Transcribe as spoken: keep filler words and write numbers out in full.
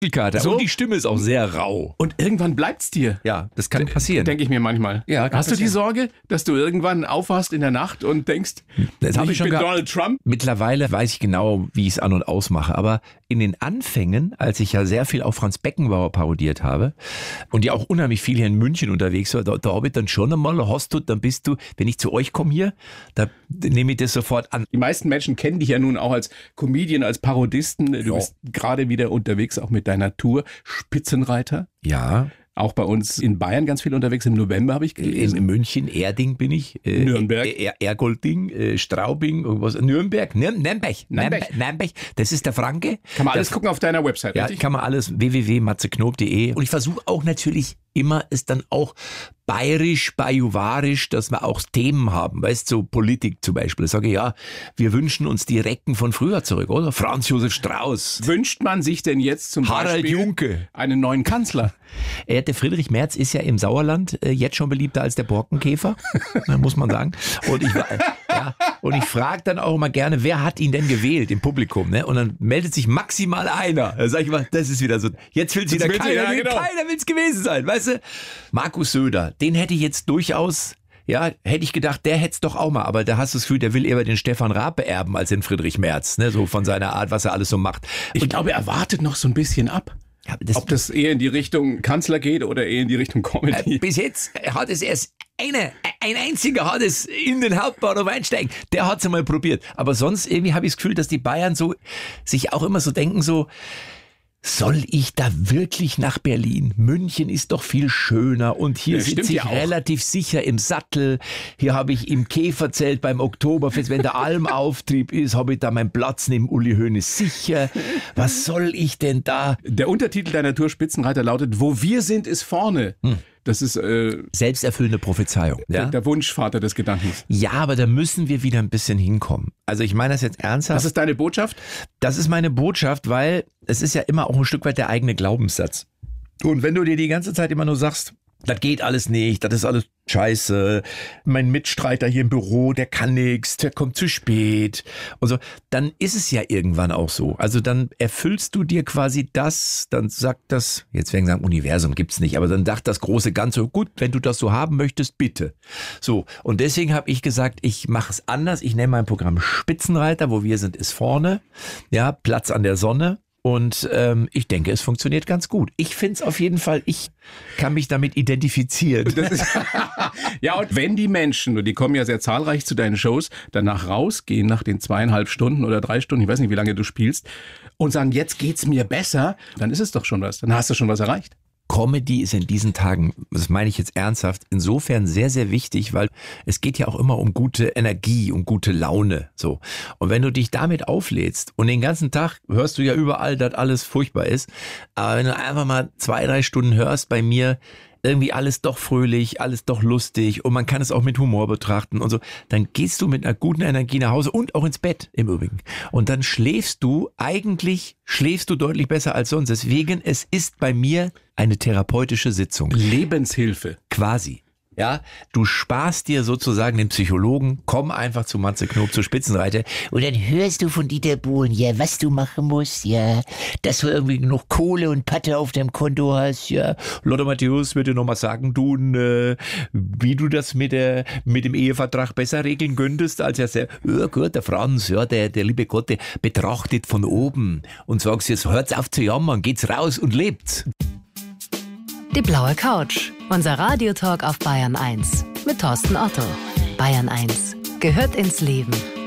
Muskelkater. So? Und die Stimme ist auch sehr rau. Und irgendwann bleibt's dir. Ja, das kann passieren. Denke ich mir manchmal. Ja, kann Hast du die passieren. Sorge, dass du irgendwann aufwachst in der Nacht und denkst, Das hab ich ich schon bin gehabt. Donald Trump? Mittlerweile weiß ich genau, wie ich es an- und ausmache. Aber in den Anfängen, als ich ja sehr viel auf Franz Beckenbauer parodiert habe und ja auch unheimlich viel hier in München unterwegs war, da, da habe ich dann schon einmal, hast du, dann bist du, wenn ich zu euch komme hier, da nehme ich das sofort an. Die meisten Menschen kennen dich ja nun auch als Comedian, als Parodisten. Du Ja. bist gerade wieder unterwegs, auch mit deiner Tour. Spitzenreiter. Ja, Auch bei uns in Bayern ganz viel unterwegs. Im November habe ich gelesen. in München, Erding bin ich. Äh, Nürnberg. Er, Ergolding, äh, Straubing, irgendwas. Nürnberg, Nür Nürnberg, Nürnberg. Nürnberg, Nürnberg. Das ist der Franke. Kann man alles der, gucken auf deiner Website, Ja, richtig? kann man alles, w w w punkt matze knob punkt de. Und ich versuche auch natürlich immer, es dann auch bayerisch, bajuwarisch, dass wir auch Themen haben, weißt du, so Politik zum Beispiel. Ich sage, ja, wir wünschen uns die Recken von früher zurück, oder? Franz Josef Strauß. Wünscht man sich denn jetzt zum Harald Beispiel Junke. einen neuen Kanzler? Äh, der Friedrich Merz ist ja im Sauerland äh, jetzt schon beliebter als der Borkenkäfer, äh, muss man sagen. Und ich, äh, ja, und ich frage dann auch immer gerne, wer hat ihn denn gewählt im Publikum? Ne? Und dann meldet sich maximal einer. Da sage ich mal, das ist wieder so. Jetzt will es wieder will's keiner, wieder, will, genau. keiner will es gewesen sein, weißt du? Markus Söder, den hätte ich jetzt durchaus... Ja, hätte ich gedacht, der hätte es doch auch mal, aber da hast du das Gefühl, der will eher den Stefan Raab beerben als den Friedrich Merz, ne? So von seiner Art, was er alles so macht. Ich glaube, er wartet noch so ein bisschen ab. Ja, das, Ob das eher in die Richtung Kanzler geht oder eher in die Richtung Comedy. Äh, bis jetzt hat es erst einer, ein einziger hat es in den Hauptbahnhof einsteigen. Der hat es einmal probiert. Aber sonst irgendwie habe ich das Gefühl, dass die Bayern so sich auch immer so denken, so, soll ich da wirklich nach Berlin? München ist doch viel schöner und hier Ja, sitze stimmt ich ja auch. relativ sicher im Sattel. Hier habe ich im Käferzelt beim Oktoberfest, wenn der Almauftrieb ist, habe ich da meinen Platz neben Uli Hoeneß sicher. Was soll ich denn da? Der Untertitel deiner Tour Spitzenreiter lautet, wo wir sind, ist vorne. Hm. Das ist äh, Selbsterfüllende Prophezeiung. der, Ja? der Wunschvater des Gedankens. Ja, aber da müssen wir wieder ein bisschen hinkommen. Also ich meine das jetzt ernsthaft. Was ist deine Botschaft? Das ist meine Botschaft, weil es ist ja immer auch ein Stück weit der eigene Glaubenssatz. Und wenn du dir die ganze Zeit immer nur sagst, das geht alles nicht, das ist alles scheiße, mein Mitstreiter hier im Büro, der kann nichts, der kommt zu spät und so, dann ist es ja irgendwann auch so. Also dann erfüllst du dir quasi das, dann sagt das, jetzt werden wir sagen, Universum gibt's nicht, aber dann sagt das große Ganze, gut, wenn du das so haben möchtest, bitte. So, und deswegen habe ich gesagt, ich mache es anders, ich nenne mein Programm Spitzenreiter, wo wir sind, ist vorne, ja, Platz an der Sonne. Und ähm, ich denke, es funktioniert ganz gut. Ich finde es auf jeden Fall, ich kann mich damit identifizieren. Das ist ja, und wenn die Menschen, und die kommen ja sehr zahlreich zu deinen Shows, danach rausgehen nach den zweieinhalb Stunden oder drei Stunden, ich weiß nicht, wie lange du spielst, und sagen, jetzt geht's mir besser, dann ist es doch schon was. Dann hast du schon was erreicht. Comedy ist in diesen Tagen, das meine ich jetzt ernsthaft, insofern sehr, sehr wichtig, weil es geht ja auch immer um gute Energie, um gute Laune, so. Und wenn du dich damit auflädst und den ganzen Tag hörst du ja überall, dass alles furchtbar ist, aber wenn du einfach mal zwei, drei Stunden hörst bei mir, irgendwie alles doch fröhlich, alles doch lustig und man kann es auch mit Humor betrachten und so, dann gehst du mit einer guten Energie nach Hause und auch ins Bett im Übrigen. Und dann schläfst du, eigentlich schläfst du deutlich besser als sonst. Deswegen, es ist bei mir eine therapeutische Sitzung. Lebenshilfe. Quasi. Ja, du sparst dir sozusagen den Psychologen, komm einfach zu Matze Knob, zur Spitzenreiter und dann hörst du von Dieter Bohlen, ja, was du machen musst, ja, dass du irgendwie genug Kohle und Patte auf deinem Konto hast, ja. Lothar Matthäus wird dir nochmal sagen, du, äh, wie du das mit der, mit dem Ehevertrag besser regeln könntest, als er sagt, ja gut, der Franz, ja, der, der liebe Gott, der betrachtet von oben und sagst jetzt, hört's auf zu jammern, geht's raus und lebt. Die blaue Couch, unser Radiotalk auf Bayern eins mit Thorsten Otto. Bayern eins gehört ins Leben.